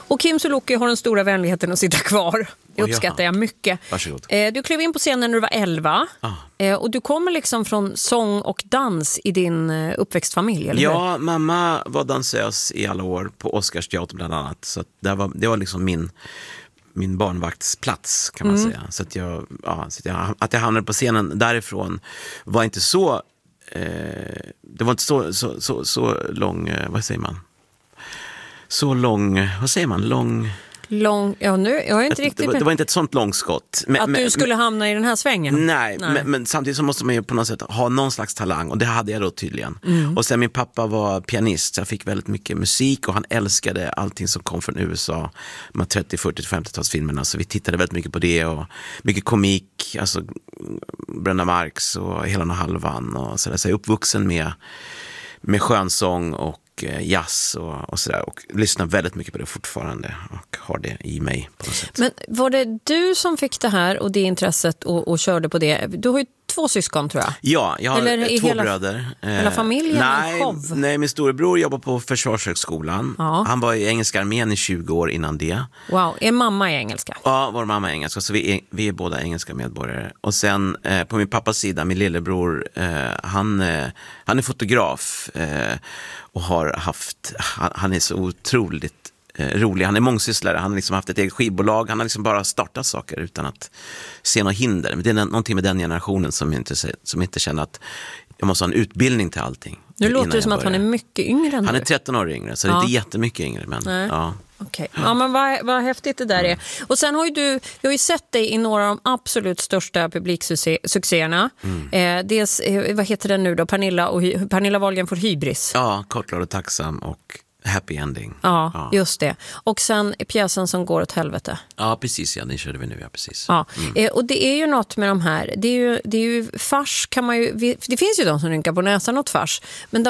Och Kim Sulocki har den stora vänligheten att sitta kvar. Det uppskattar jag mycket. Varsågod. Du klev in på scenen när du var 11. Och du kommer liksom från sång och dans i din uppväxtfamilj, eller hur? Ja, mamma var dansös i alla år på Oscarsteatern bland annat. Så att det var liksom min barnvaktsplats, kan man säga. Så att jag hamnade på scenen därifrån var inte så... det var inte så lång... vad säger man? Ja, nu, jag är inte riktigt... Det var inte ett sånt långskott. Att du skulle hamna i den här svängen? Nej. Men samtidigt så måste man ju på något sätt ha någon slags talang. Och det hade jag då tydligen. Och sen min pappa var pianist, så jag fick väldigt mycket musik. Och han älskade allting som kom från USA. De 30-, 40-, 50-talsfilmerna. Så vi tittade väldigt mycket på det. Och mycket komik, alltså Brenda Marx och Hela och halvan. Och så där. Så jag är uppvuxen med skönsång och jazz och sådär, och lyssnar väldigt mycket på det fortfarande och har det i mig på något sätt. Men var det du som fick det här och det intresset och körde på det? Du har ju 2 syskon, tror jag. Ja, jag har 2 bröder. Hela familjen? Nej, min storebror jobbar på Försvarshögskolan. Ja. Han var i engelska armén i 20 år innan det. Wow, är mamma i engelska? Ja, vår mamma är engelska, så vi är båda engelska medborgare. Och sen på min pappas sida, min lillebror, han är fotograf och han är så otroligt rolig. Han är mångsysslare, han har liksom haft ett eget skivbolag, han har liksom bara startat saker utan att se några hinder. Men det är någonting med den generationen som inte känner att jag måste ha en utbildning till allting. Nu låter det som att han är mycket yngre än Han är du. 13 år yngre, så det är inte jättemycket yngre. Men, ja. Okej. Ja, men vad häftigt det där är. Och sen har ju jag har ju sett dig i några av de absolut största publiksuccéerna. Dels, vad heter den nu då? Pernilla Wahlgren får hybris. Ja, Kortglad och tacksam och Happy Ending. Ja, just det. Och sen pjäsen som går åt helvete. Ja, precis. Ja, den körde vi nu. Ja, precis. Ja. Och det är ju något med de här. Det är ju fars kan man ju... Det finns ju de som rynkar på näsan åt fars. Men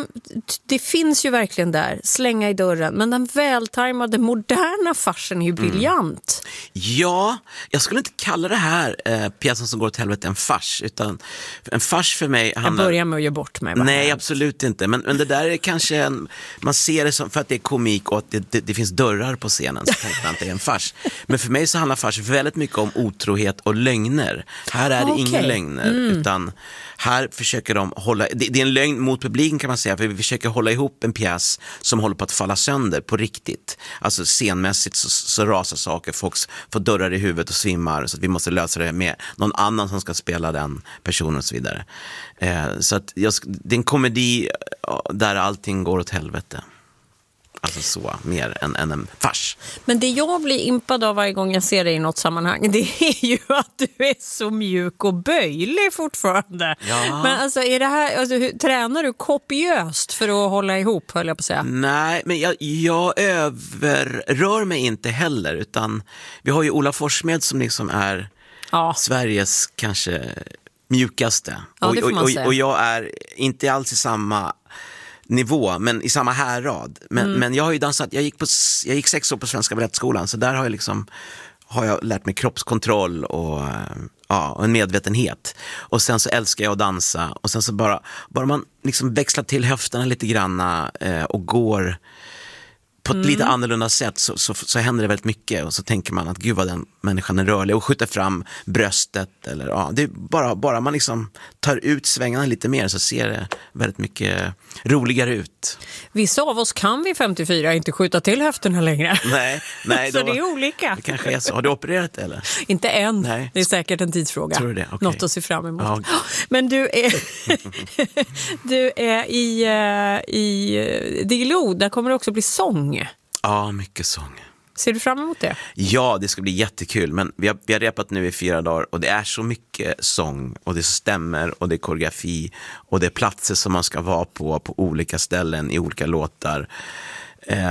det finns ju verkligen där. Slänga i dörren. Men den vältajmade, moderna farsen är ju briljant. Ja, jag skulle inte kalla det här pjäsen som går åt helvete en fars. Utan en fars för mig handlar... Jag börjar med att ge bort mig. Nej, absolut inte. Men det där är kanske man ser det som, för att det är komik och att det finns dörrar på scenen, så tänker man att det är en fars. Men för mig så handlar fars väldigt mycket om otrohet och lögner. Här är det inga lögner, utan här försöker de hålla... Det är en lögn mot publiken, kan man säga, för vi försöker hålla ihop en pjäs som håller på att falla sönder på riktigt. Alltså scenmässigt så rasar saker, folk får dörrar i huvudet och svimmar, så att vi måste lösa det med någon annan som ska spela den personen och så vidare. Så att det är en komedi där allting går åt helvete. Alltså så, mer än en fars. Men det jag blir impad av varje gång jag ser dig i något sammanhang, det är ju att du är så mjuk och böjlig fortfarande. Ja. Men alltså, är det här, tränar du kopiöst för att hålla ihop, höll jag på att säga? Nej, men jag överrör mig inte heller, utan vi har ju Ola Forssmed som liksom är Sveriges kanske mjukaste. Ja, det får man säga. Och jag är inte alls i samma nivå, men i samma härrad. Men jag har ju dansat, jag gick 6 år på Svenska Balettskolan, så där har jag lärt mig kroppskontroll och en medvetenhet. Och sen så älskar jag att dansa, och sen så bara man liksom växlar till höfterna lite granna och går på ett lite annorlunda sätt, så händer det väldigt mycket, och så tänker man att gud vad den människan är rörlig, och skjuter fram bröstet, eller det är bara man liksom tar ut svängarna lite mer, så ser det väldigt mycket roligare ut. Vissa av oss kan vid 54 inte skjuta till höfterna längre. Nej så det är olika. Det kanske är så. Har du opererat eller? Inte än. Nej. Det är säkert en tidsfråga. Tror du det? Okay. Något att se fram emot. Ja. Men du är i Diggiloo, där kommer det också bli sång. Ja, mycket sång. Ser du fram emot det? Ja, det ska bli jättekul. Men vi har repat nu i 4 dagar, och det är så mycket sång, och det stämmer, och det är koreografi, och det är platser som man ska vara på olika ställen i olika låtar.